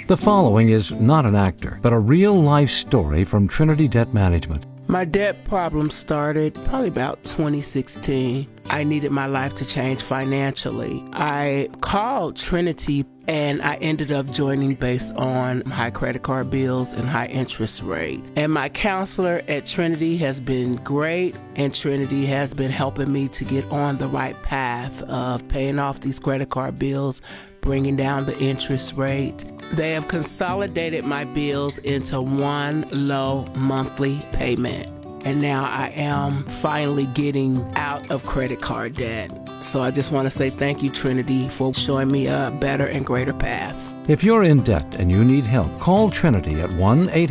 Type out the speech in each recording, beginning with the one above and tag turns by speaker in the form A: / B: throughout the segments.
A: The following is not an actor, but a real-life story from Trinity Debt Management.
B: My debt problem started probably about 2016. I needed my life to change financially. I called Trinity and I ended up joining based on high credit card bills and high interest rate. And my counselor at Trinity has been great, and Trinity has been helping me to get on the right path of paying off these credit card bills, bringing down the interest rate. They have consolidated my bills into one low monthly payment. And now I am finally getting out of credit card debt. So I just want to say thank you, Trinity, for showing me a better and greater path.
A: If you're in debt and you need help, call Trinity at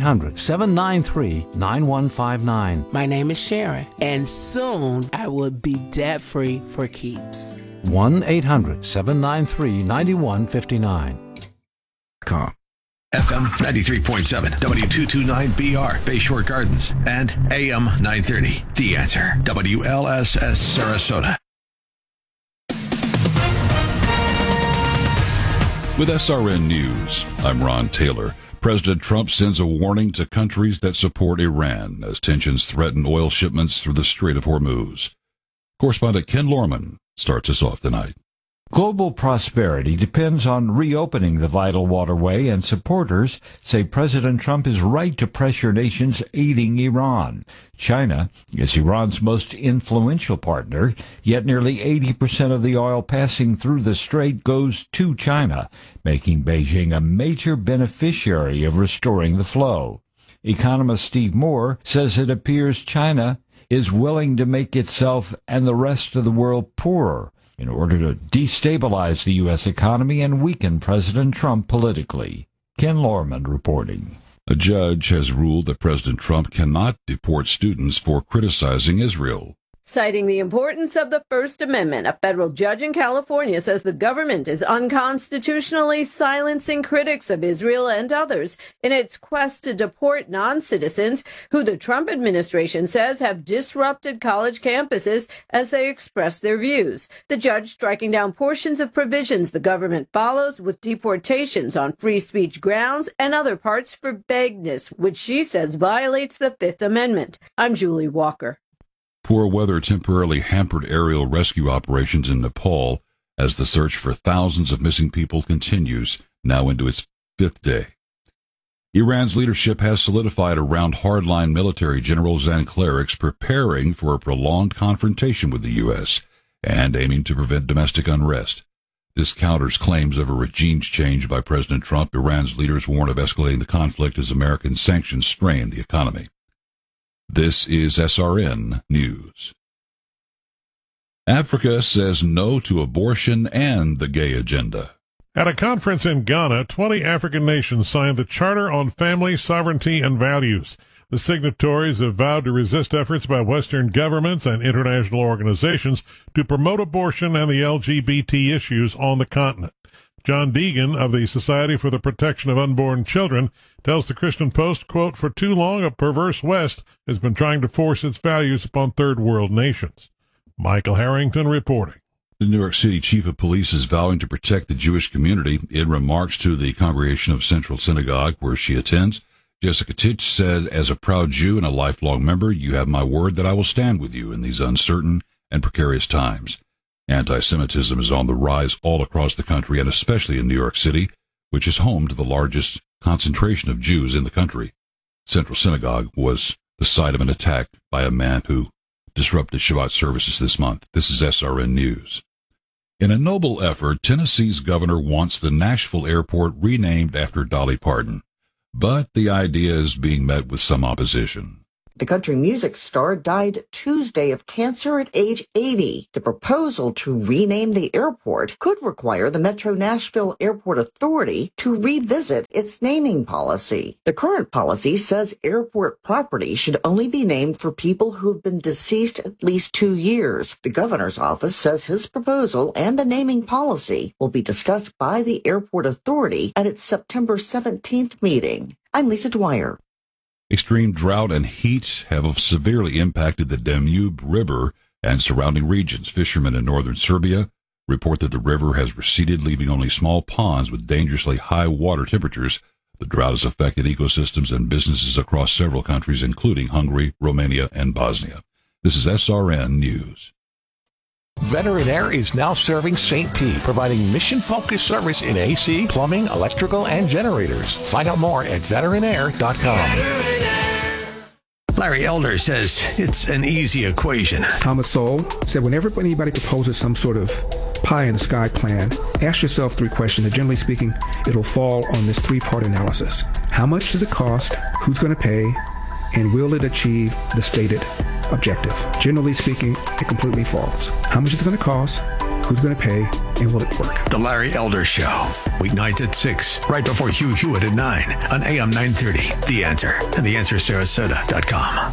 A: 1-800-793-9159.
B: My name is Sharon, and soon I will be debt-free for keeps.
A: 1-800-793-9159.
C: FM 93.7, W229BR, Bayshore Gardens, and AM 930. The Answer, WLSS Sarasota.
D: With SRN News, I'm Ron Taylor. President Trump sends a warning to countries that support Iran as tensions threaten oil shipments through the Strait of Hormuz. Correspondent Ken Lorman starts us off tonight.
E: Global prosperity depends on reopening the vital waterway, and supporters say President Trump is right to pressure nations aiding Iran. China is Iran's most influential partner, yet nearly 80% of the oil passing through the strait goes to China, making Beijing a major beneficiary of restoring the flow. Economist Steve Moore says it appears China is willing to make itself and the rest of the world poorer in order to destabilize the U.S. economy and weaken President Trump politically. Ken Lorman reporting.
D: A judge has ruled that President Trump cannot deport students for criticizing Israel.
F: Citing the importance of the First Amendment, a federal judge in California says the government is unconstitutionally silencing critics of Israel and others in its quest to deport non-citizens who the Trump administration says have disrupted college campuses as they express their views. The judge striking down portions of provisions the government follows with deportations on free speech grounds and other parts for vagueness, which she says violates the Fifth Amendment. I'm Julie Walker.
D: Poor weather temporarily hampered aerial rescue operations in Nepal as the search for thousands of missing people continues, now into its fifth day. Iran's leadership has solidified around hardline military generals and clerics preparing for a prolonged confrontation with the U.S. and aiming to prevent domestic unrest. This counters claims of a regime change by President Trump. Iran's leaders warn of escalating the conflict as American sanctions strain the economy. This is SRN News. Africa says no to abortion and the gay agenda.
G: At a conference in Ghana, 20 African nations signed the Charter on Family, Sovereignty, and Values. The signatories have vowed to resist efforts by Western governments and international organizations to promote abortion and the LGBT issues on the continent. John Deegan of the Society for the Protection of Unborn Children tells the Christian Post, quote, "For too long, a perverse West has been trying to force its values upon third world nations." Michael Harrington reporting.
D: The New York City Chief of Police is vowing to protect the Jewish community. In remarks to the congregation of Central Synagogue, where she attends, Jessica Titch said, "As a proud Jew and a lifelong member, you have my word that I will stand with you in these uncertain and precarious times." Anti-Semitism is on the rise all across the country, and especially in New York City, which is home to the largest concentration of Jews in the country. Central Synagogue was the site of an attack by a man who disrupted Shabbat services this month. This is SRN News. In a noble effort, Tennessee's governor wants the Nashville airport renamed after Dolly Parton, but the idea is being met with some opposition.
H: The country music star died Tuesday of cancer at age 80. The proposal to rename the airport could require the Metro Nashville Airport Authority to revisit its naming policy. The current policy says airport property should only be named for people who have been deceased at least 2 years. The governor's office says his proposal and the naming policy will be discussed by the airport authority at its September 17th meeting. I'm Lisa Dwyer.
D: Extreme drought and heat have severely impacted the Danube River and surrounding regions. Fishermen in northern Serbia report that the river has receded, leaving only small ponds with dangerously high water temperatures The drought has affected ecosystems and businesses across several countries, including Hungary, Romania, and Bosnia. This is SRN News.
I: Veteran Air is now serving St. P, providing mission-focused service in AC, plumbing, electrical, and generators. Find out more at veteranair.com.
C: Larry Elder says it's an easy equation.
J: Thomas Sowell said whenever anybody proposes some sort of pie-in-the-sky plan, ask yourself 3 questions, and generally speaking, it'll fall on this 3-part analysis. How much does it cost? Who's going to pay? And will it achieve the stated objective? Generally speaking, it completely falls. How much is it going to cost? Who's going to pay? And will it work?
C: The Larry Elder Show, weeknights at 6, right before Hugh Hewitt at 9 on AM 930. The Answer and theanswersarasota.com.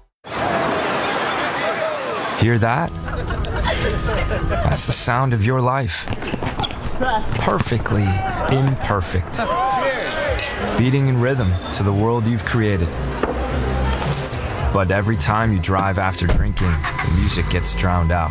K: Hear that? That's the sound of your life. Perfectly imperfect. Beating in rhythm to the world you've created. But every time you drive after drinking, the music gets drowned out.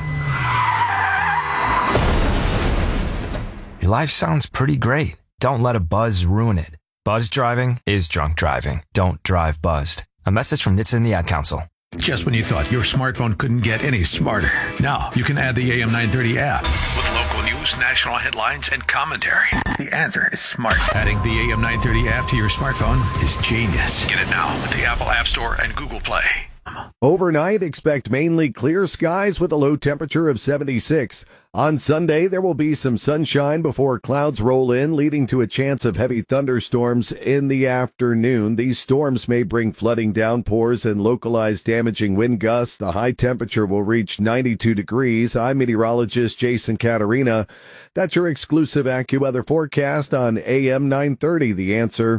K: Your life sounds pretty great. Don't let a buzz ruin it. Buzz driving is drunk driving. Don't drive buzzed. A message from NHTSA and the Ad Council.
C: Just when you thought your smartphone couldn't get any smarter, now you can add the AM 930 app with local news, national headlines, and commentary. The Answer is smart. Adding the AM 930 app to your smartphone is genius. Get it now with the Apple App Store and Google Play.
L: Overnight, expect mainly clear skies with a low temperature of 76. On Sunday, there will be some sunshine before clouds roll in, leading to a chance of heavy thunderstorms in the afternoon. These storms may bring flooding downpours and localized damaging wind gusts. The high temperature will reach 92 degrees. I'm meteorologist Jason Caterina. That's your exclusive AccuWeather forecast on AM 930. The Answer.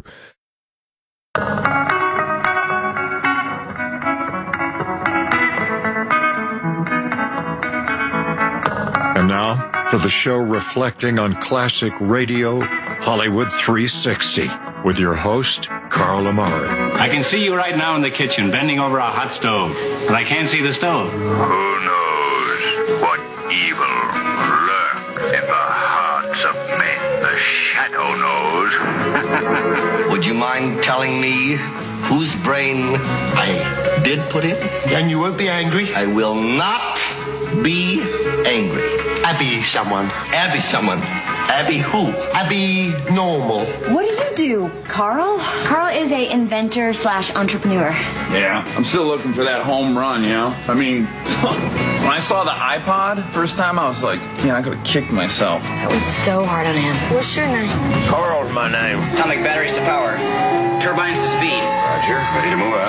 M: And now, for the show reflecting on classic radio, Hollywood 360, with your host, Carl Amari.
N: I can see you right now in the kitchen, bending over a hot stove, but I can't see the stove.
O: Who knows what evil lurks in the hearts of men? The shadow knows.
P: Would you mind telling me whose brain I did put in?
Q: Then you won't be angry?
P: I will not be angry.
Q: Abby someone.
P: Abby someone. Abby who?
Q: Abby normal.
R: What do you do, Carl? Carl is a inventor / entrepreneur.
S: Yeah, I'm still looking for that home run, you know? I mean, when I saw the iPod first time, I was like, man, I could have kicked myself.
R: That was so hard on him.
Q: What's your name?
O: Carl's my name.
T: Atomic batteries to power. Turbines to speed.
O: Roger, ready to move out.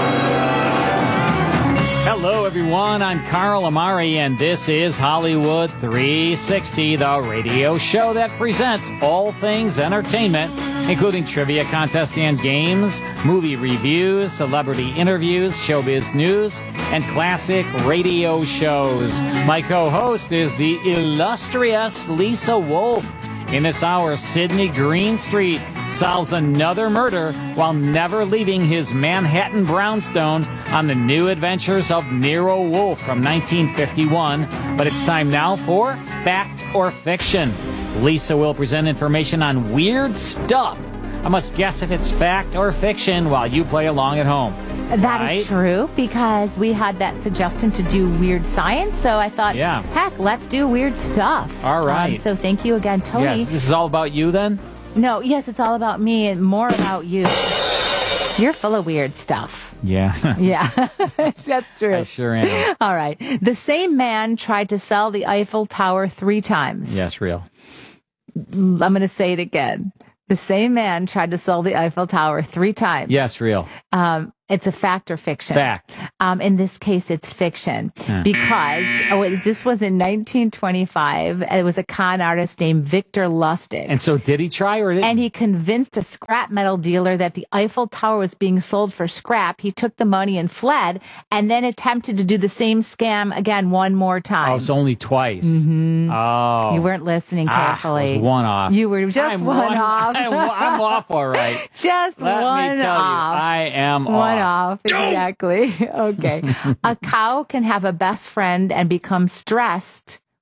U: Hello, everyone. I'm Carl Amari, and this is Hollywood 360, the radio show that presents all things entertainment, including trivia contests and games, movie reviews, celebrity interviews, showbiz news, and classic radio shows. My co-host is the illustrious Lisa Wolf. In this hour, Sidney Greenstreet solves another murder while never leaving his Manhattan brownstone on the new adventures of Nero Wolfe from 1951. But it's time now for Fact or Fiction. Lisa will present information on weird stuff. I must guess if it's fact or fiction while you play along at home.
V: That is true, because we had that suggestion to do weird science, so I thought, heck, let's do weird stuff.
U: All right.
V: So thank you again, Tony.
U: Yes, this is all about you then?
V: No, yes, it's all about me and more about you. You're full of weird stuff.
U: Yeah.
V: Yeah, that's true.
U: I sure am.
V: All right. The same man tried to sell the Eiffel Tower 3 times.
U: Yes, real.
V: I'm going to say it again. The same man tried to sell the Eiffel Tower 3 times.
U: Yes, real.
V: It's a fact or fiction?
U: Fact.
V: In this case, it's fiction because this was in 1925. It was a con artist named Victor Lustig.
U: And so did he try or didn't?
V: And he convinced a scrap metal dealer that the Eiffel Tower was being sold for scrap. He took the money and fled, and then attempted to do the same scam again one more time.
U: Oh, so only twice.
V: Mm-hmm.
U: Oh.
V: You weren't listening carefully.
U: I was one off.
V: You were just one off.
U: I'm off, all right.
V: Just
U: Let
V: one
U: me tell
V: off.
U: You, I am
V: one off. Exactly. Okay. A cow can have a best friend and become stressed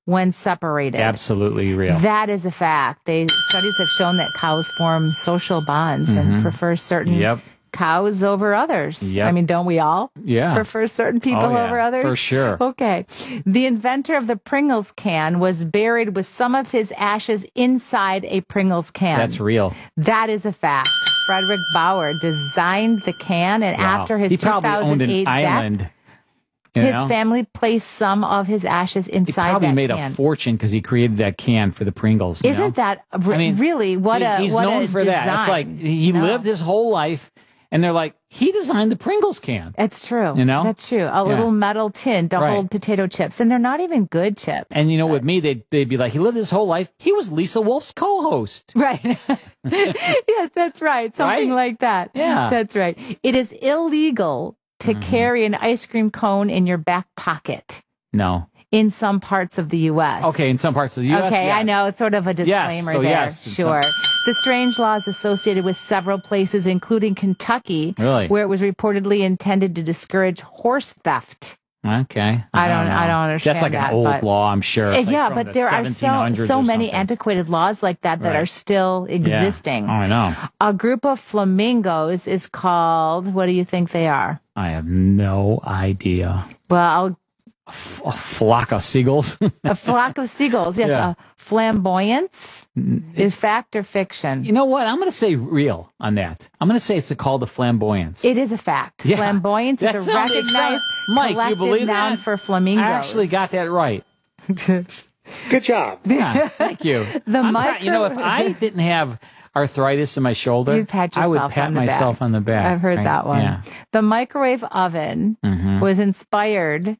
V: when separated.
U: Absolutely real.
V: That is a fact. Studies have shown that cows form social bonds and prefer certain cows over others.
U: Yep.
V: I mean, don't we all prefer certain people over others?
U: For sure.
V: Okay. The inventor of the Pringles can was buried with some of his ashes inside a Pringles can.
U: That's real.
V: That is a fact. Frederick Bauer designed the can, and after his 2008 death, his family placed some of his ashes inside that can.
U: He probably made a fortune because he created that can for the Pringles.
V: Isn't that really what
U: he's
V: what
U: known
V: a
U: for
V: design.
U: that. It's like he lived his whole life, and they're like, he designed the Pringles can.
V: It's true. That's true. A little metal tin to hold potato chips, and they're not even good chips.
U: And with me, they'd be like, he lived his whole life. He was Lisa Wolf's co-host.
V: Right. Yes, that's right. Something like that.
U: Yeah.
V: That's right. It is illegal to carry an ice cream cone in your back pocket.
U: No.
V: In some parts of the U.S.
U: Okay, in some parts of the U.S.
V: Okay,
U: yes.
V: I know. It's sort of a disclaimer there.
U: Yes,
V: sure. The strange law is associated with several places, including Kentucky, where it was reportedly intended to discourage horse theft.
U: Okay.
V: I don't understand.
U: That's like an old law, I'm sure. It's
V: but there are so many antiquated laws like that are still existing.
U: Yeah. Oh, I know.
V: A group of flamingos is called, what do you think they are?
U: I have no idea.
V: Well,
U: a flock of seagulls.
V: A flock of seagulls, yes.
U: Yeah.
V: Flamboyance is fact or fiction?
U: You know what? I'm going to say real on that. I'm going to say it's called a flamboyance.
V: It is a fact.
U: Yeah.
V: Flamboyance is a recognized
U: Mike,
V: collective
U: you believe
V: noun
U: that?
V: for flamingos.
U: I actually got that right.
A: Good job.
U: Yeah, thank you.
V: If
U: I didn't have arthritis in my shoulder,
V: You'd pat
U: I would
V: yourself
U: pat
V: on the
U: myself
V: back.
U: on the back.
V: I've heard
U: right?
V: that one.
U: Yeah.
V: The microwave oven was inspired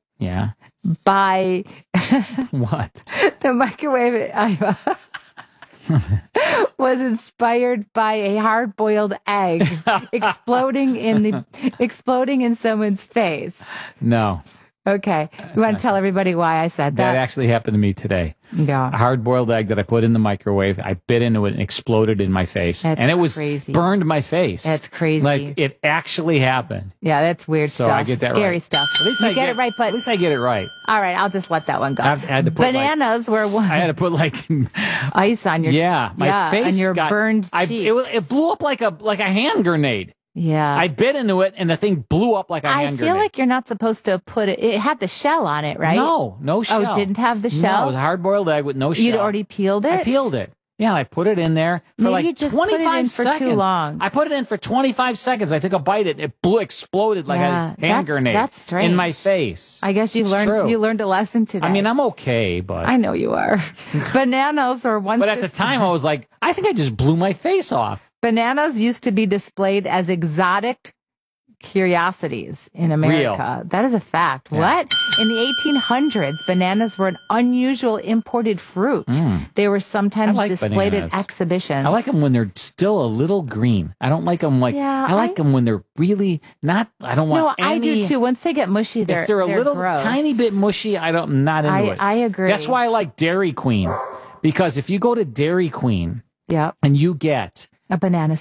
V: by
U: what?
V: The microwave was inspired by a hard-boiled egg exploding in someone's face.
U: No.
V: Okay. You want to tell everybody why I said that?
U: That actually happened to me today.
V: Yeah.
U: A hard-boiled egg that I put in the microwave. I bit into it and exploded in my face.
V: That's
U: and it was
V: crazy.
U: Burned my face.
V: That's crazy.
U: Like, it actually happened.
V: Yeah, that's weird
U: So
V: stuff.
U: I get that
V: Scary
U: right.
V: stuff.
U: At least
V: you
U: I
V: get it right, but
U: at least I get it right.
V: All right, I'll just let that one go.
U: I had to put
V: Bananas were one.
U: I had to put
V: ice on your
U: my face
V: and your burned cheeks.
U: It blew up like a hand grenade.
V: Yeah.
U: I bit into it and the thing blew up like a hand grenade.
V: I feel like you're not supposed to put it. It had the shell on it, right?
U: No shell.
V: Oh, it didn't have the shell?
U: No, it was a hard-boiled egg with no shell.
V: You'd already peeled it?
U: I peeled it. Yeah, I put it in there for
V: Maybe
U: like
V: you just
U: 25
V: put it in
U: seconds.
V: for too long.
U: I put it in for 25 seconds. I took a bite and it exploded like a hand grenade
V: that's strange.
U: in my face.
V: I guess you
U: It's
V: learned
U: true.
V: you learned a lesson today.
U: I mean, I'm okay, but
V: I know you are. Bananas were once.
U: But at the time, I was like, I think I just blew my face off.
V: Bananas used to be displayed as exotic curiosities in America.
U: Real.
V: That is a fact.
U: Yeah.
V: What? In the 1800s, bananas were an unusual imported fruit. They were sometimes displayed at exhibitions.
U: I like them when they're still a little green. I don't like them I like them when they're really not. I don't want.
V: No, I do too. Once they get mushy,
U: If they're a little
V: gross.
U: tiny bit mushy, I'm not into it.
V: I agree.
U: That's why I like Dairy Queen, because if you go to Dairy Queen, and you get
V: a banana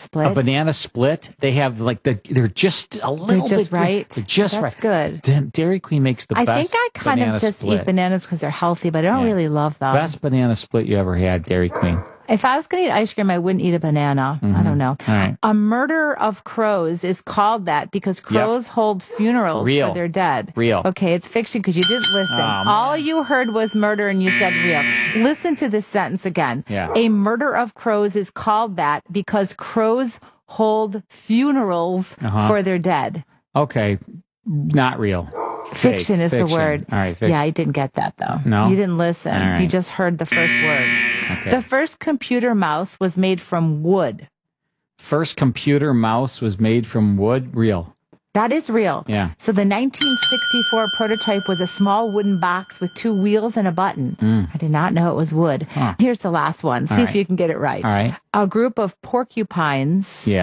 V: split.
U: They have they're just a little
V: just
U: bit
V: right.
U: They're just
V: That's
U: right.
V: good.
U: Dairy Queen makes the
V: I
U: best.
V: think I kind of just
U: split.
V: eat bananas because they're healthy, but I don't really love them.
U: Best banana split you ever had, Dairy Queen.
V: If I was going to eat ice cream, I wouldn't eat a banana. I don't know.
U: All right.
V: A murder of crows is called that because crows hold funerals
U: Real.
V: for their dead.
U: Real.
V: Okay, it's fiction because you didn't listen.
U: Oh, man.
V: All you heard was murder and you said real. Listen to this sentence again.
U: Yeah.
V: A murder of crows is called that because crows hold funerals for their dead.
U: Okay, not real.
V: Fiction is the word.
U: All right, fiction.
V: Yeah, I didn't get that though.
U: No?
V: You didn't listen.
U: All right.
V: You just heard the first word.
U: Okay.
V: The first computer mouse was made from wood.
U: First computer mouse was made from wood. Real.
V: That is real.
U: Yeah.
V: So the 1964 prototype was a small wooden box with 2 wheels and a button. I did not know it was wood. Here's the last one. See if you can get it right.
U: All right.
V: A group of porcupines